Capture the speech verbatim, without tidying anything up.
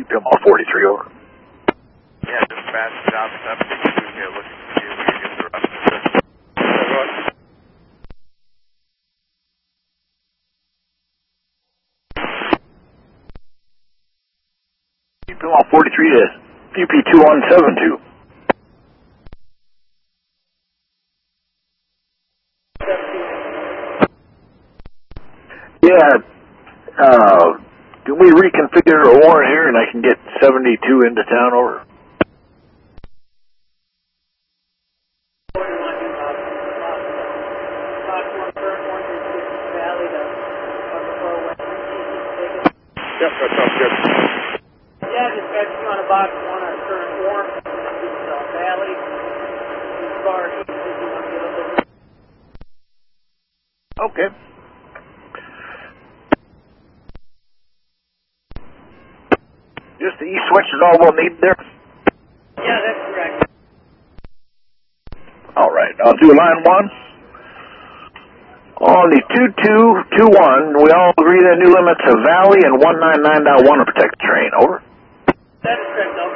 Pillmore forty-three, over. Yeah, dispatch, job seven two here, looking to see if we can get the rest of it. Pillmore forty-three to U P two one seven two. Yeah, uh, can we reconfigure a warrant here and I can get seventy-two into town, over? Yep, that sounds good. Yeah, dispatch, you on a box one on current warrant, it's uh, Valley, as far as you want to get a little bit. Okay. Just the E-switch is all we'll need there? Yeah, that's correct. All right, I'll do line one. On the two two two one, we all agree that new limits of Valley and one ninety-nine point one are protected terrain, over. That's correct, over.